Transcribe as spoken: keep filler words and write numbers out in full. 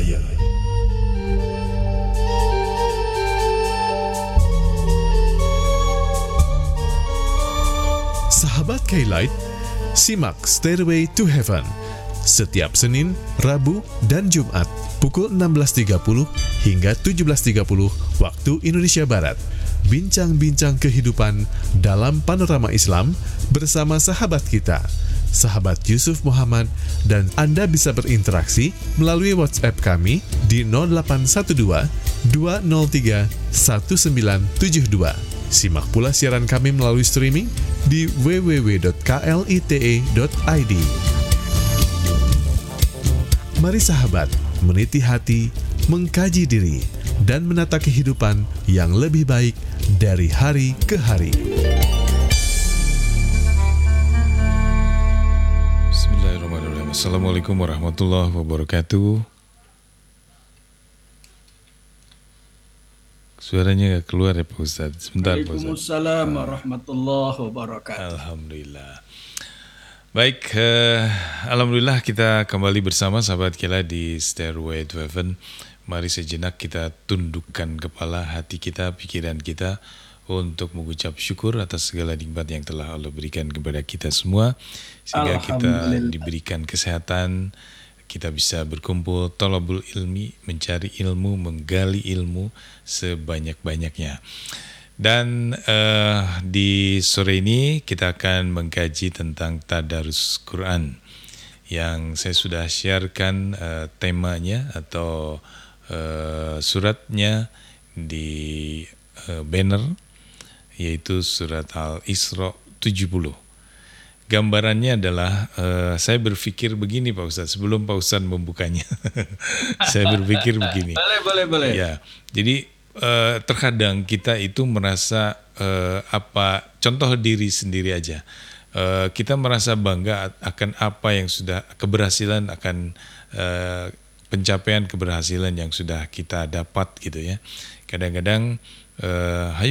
saya. Sahabat K-Light, simak Stairway to Heaven setiap Senin, Rabu, dan Jumat pukul enam belas tiga puluh hingga tujuh belas tiga puluh waktu Indonesia Barat. Bincang-bincang kehidupan dalam panorama Islam bersama sahabat kita, sahabat Yusuf Muhammad, dan Anda bisa berinteraksi melalui WhatsApp kami di nol delapan satu dua, dua nol tiga, satu sembilan tujuh dua. Simak pula siaran kami melalui streaming di w w w dot klite dot i d. Mari sahabat, meniti hati, mengkaji diri, dan menata kehidupan yang lebih baik dari hari ke hari. Bismillahirrahmanirrahim. Assalamualaikum warahmatullahi wabarakatuh. Suaranya gak keluar ya Pak Ustadz. Sebentar Pak Ustadz. Waalaikumsalam warahmatullahi wabarakatuh. Alhamdulillah. Baik, eh, Alhamdulillah kita kembali bersama sahabat kita di Stairway to Heaven. Mari sejenak kita tundukkan kepala, hati kita, pikiran kita untuk mengucap syukur atas segala nikmat yang telah Allah berikan kepada kita semua. Sehingga kita diberikan kesehatan, kita bisa berkumpul, thalabul ilmi, mencari ilmu, menggali ilmu sebanyak-banyaknya. Dan uh, di sore ini kita akan mengkaji tentang tadarus Quran yang saya sudah sharekan uh, temanya atau uh, suratnya di uh, banner, yaitu surat Al-Isra tujuh puluh. Gambarannya adalah uh, saya berpikir begini Pak Ustadz, sebelum Pak Ustadz membukanya. Saya berpikir begini. Boleh, boleh, boleh. Ya, jadi Uh, terkadang kita itu merasa uh, apa contoh diri sendiri aja, uh, kita merasa bangga akan apa yang sudah keberhasilan, akan uh, pencapaian keberhasilan yang sudah kita dapat gitu ya. Kadang-kadang uh,